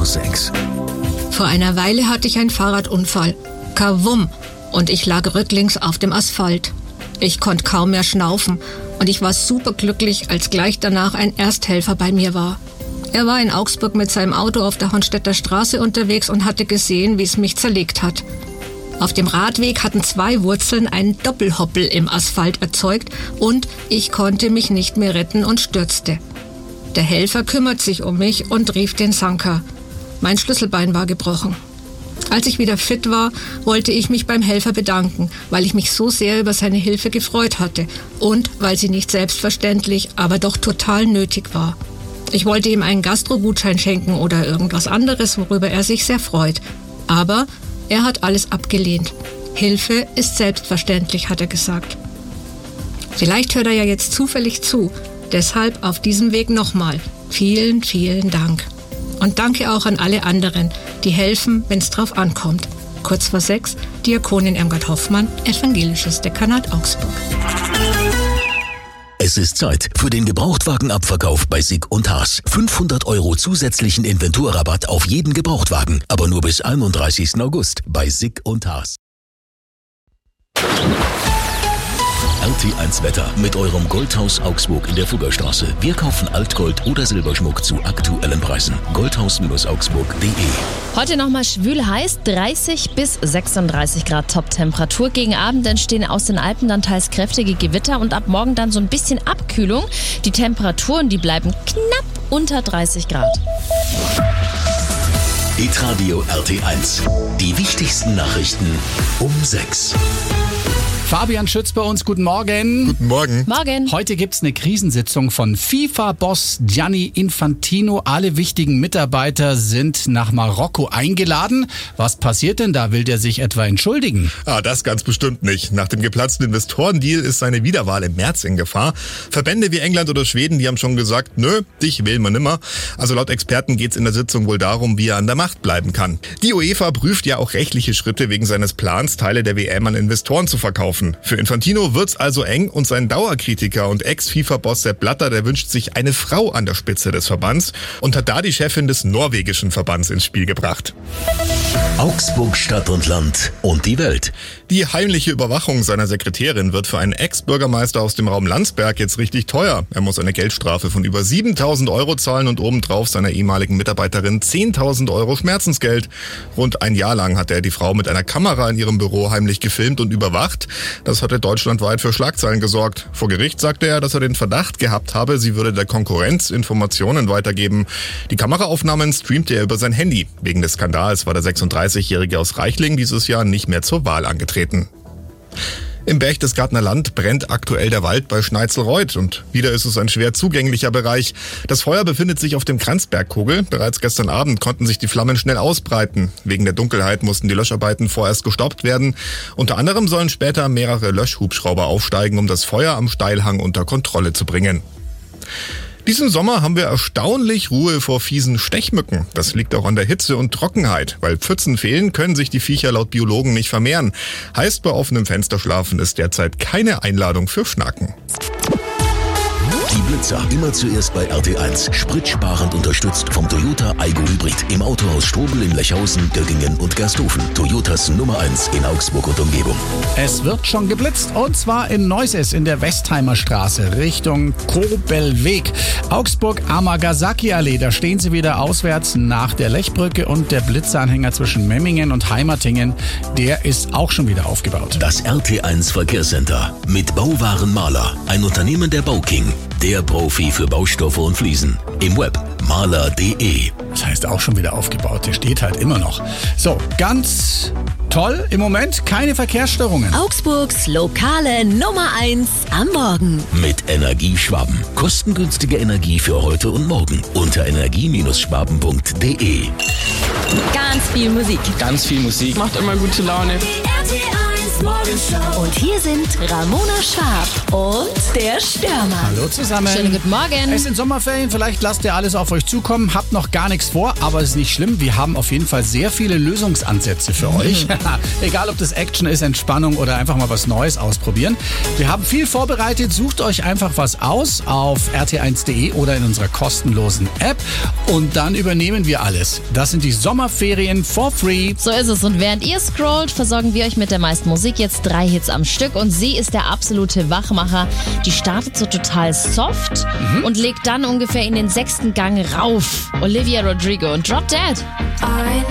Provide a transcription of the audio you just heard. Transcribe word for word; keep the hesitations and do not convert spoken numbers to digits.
sechs. Vor einer Weile hatte ich einen Fahrradunfall. Kawum! Und ich lag rücklings auf dem Asphalt. Ich konnte kaum mehr schnaufen und ich war superglücklich, als gleich danach ein Ersthelfer bei mir war. Er war in Augsburg mit seinem Auto auf der Hornstädter Straße unterwegs und hatte gesehen, wie es mich zerlegt hat. Auf dem Radweg hatten zwei Wurzeln einen Doppelhoppel im Asphalt erzeugt und ich konnte mich nicht mehr retten und stürzte. Der Helfer kümmert sich um mich und rief den Sanker. Mein Schlüsselbein war gebrochen. Als ich wieder fit war, wollte ich mich beim Helfer bedanken, weil ich mich so sehr über seine Hilfe gefreut hatte und weil sie nicht selbstverständlich, aber doch total nötig war. Ich wollte ihm einen Gastro-Gutschein schenken oder irgendwas anderes, worüber er sich sehr freut. Aber er hat alles abgelehnt. Hilfe ist selbstverständlich, hat er gesagt. Vielleicht hört er ja jetzt zufällig zu. Deshalb auf diesem Weg nochmal. Vielen, vielen Dank. Und danke auch an alle anderen, die helfen, wenn es drauf ankommt. Kurz vor sechs, Diakonin Irmgard Hoffmann, Evangelisches Dekanat Augsburg. Es ist Zeit für den Gebrauchtwagenabverkauf bei Sick und Haas. fünfhundert Euro zusätzlichen Inventurrabatt auf jeden Gebrauchtwagen, aber nur bis einunddreißigsten August bei Sick und Haas. R T eins Wetter mit eurem Goldhaus Augsburg in der Fuggerstraße. Wir kaufen Altgold oder Silberschmuck zu aktuellen Preisen. goldhaus Augsburg punkt de. Heute nochmal schwül heiß, dreißig bis sechsunddreißig Grad Top-Temperatur. Gegen Abend entstehen aus den Alpen dann teils kräftige Gewitter und ab morgen dann so ein bisschen Abkühlung. Die Temperaturen, die bleiben knapp unter dreißig Grad. Hitradio R T eins. Die wichtigsten Nachrichten um sechs. Fabian Schütz bei uns, guten Morgen. Guten Morgen. Morgen. Heute gibt's eine Krisensitzung von FIFA-Boss Gianni Infantino. Alle wichtigen Mitarbeiter sind nach Marokko eingeladen. Was passiert denn da? Will der sich etwa entschuldigen? Ah, das ganz bestimmt nicht. Nach dem geplatzten Investorendeal ist seine Wiederwahl im März in Gefahr. Verbände wie England oder Schweden, die haben schon gesagt, nö, dich wählen wir nimmer. Also laut Experten geht's in der Sitzung wohl darum, wie er an der Macht bleiben kann. Die UEFA prüft ja auch rechtliche Schritte wegen seines Plans, Teile der W M an Investoren zu verkaufen. Für Infantino wird's also eng und sein Dauerkritiker und Ex-FIFA-Boss Sepp Blatter, der wünscht sich eine Frau an der Spitze des Verbands und hat da die Chefin des norwegischen Verbands ins Spiel gebracht. Augsburg Stadt und Land und die Welt. Die heimliche Überwachung seiner Sekretärin wird für einen Ex-Bürgermeister aus dem Raum Landsberg jetzt richtig teuer. Er muss eine Geldstrafe von über siebentausend Euro zahlen und obendrauf seiner ehemaligen Mitarbeiterin zehntausend Euro Schmerzensgeld. Rund ein Jahr lang hat er die Frau mit einer Kamera in ihrem Büro heimlich gefilmt und überwacht. Das hatte deutschlandweit für Schlagzeilen gesorgt. Vor Gericht sagte er, dass er den Verdacht gehabt habe, sie würde der Konkurrenz Informationen weitergeben. Die Kameraaufnahmen streamte er über sein Handy. Wegen des Skandals war der sechsunddreißigjährige aus Reichling dieses Jahr nicht mehr zur Wahl angetreten. Im Berchtesgadener Land brennt aktuell der Wald bei Schneitzelreuth und wieder ist es ein schwer zugänglicher Bereich. Das Feuer befindet sich auf dem Kranzbergkogel. Bereits gestern Abend konnten sich die Flammen schnell ausbreiten. Wegen der Dunkelheit mussten die Löscharbeiten vorerst gestoppt werden. Unter anderem sollen später mehrere Löschhubschrauber aufsteigen, um das Feuer am Steilhang unter Kontrolle zu bringen. Diesen Sommer haben wir erstaunlich Ruhe vor fiesen Stechmücken. Das liegt auch an der Hitze und Trockenheit. Weil Pfützen fehlen, können sich die Viecher laut Biologen nicht vermehren. Heißt, bei offenem Fensterschlafen ist derzeit keine Einladung für Schnacken. Die Blitzer immer zuerst bei R T eins. Spritsparend unterstützt vom Toyota Aygo Hybrid. Im Autohaus Strobel in Lechhausen, Göttingen und Gersthofen. Toyotas Nummer eins in Augsburg und Umgebung. Es wird schon geblitzt und zwar in Neuses in der Westheimer Straße Richtung Kobelweg. Augsburg-Amagasaki-Allee, da stehen sie wieder auswärts nach der Lechbrücke und der Blitzeranhänger zwischen Memmingen und Heimatingen, der ist auch schon wieder aufgebaut. Das R T eins Verkehrscenter mit Bauwarenmaler, ein Unternehmen der Bauking. Der Profi für Baustoffe und Fliesen. Im Web maler punkt de. Das heißt auch schon wieder aufgebaut, der steht halt immer noch. So, ganz toll im Moment, keine Verkehrsstörungen. Augsburgs lokale Nummer eins am Morgen. Mit Energieschwaben. Kostengünstige Energie für heute und morgen. Unter energie schwaben punkt de. Ganz viel Musik. Ganz viel Musik. Macht immer gute Laune. R T eins Morgenshow. Und hier sind Ramona Schwab und der Stürmer. Hallo zusammen. Schönen guten Morgen. Es sind Sommerferien, vielleicht lasst ihr alles auf euch zukommen, habt noch gar nichts vor, aber es ist nicht schlimm. Wir haben auf jeden Fall sehr viele Lösungsansätze für euch. Egal, ob das Action ist, Entspannung oder einfach mal was Neues ausprobieren. Wir haben viel vorbereitet, sucht euch einfach was aus auf r t eins punkt de oder in unserer kostenlosen App Und dann übernehmen wir alles. Das sind die Sommerferien for free. So ist es. Und während ihr scrollt, versorgen wir euch mit der meisten Musik. Jetzt drei Hits am Stück. Und sie ist der absolute Wachmacher. Die startet so total soft mhm. und legt dann ungefähr in den sechsten Gang rauf. Olivia Rodrigo und Drop Dead.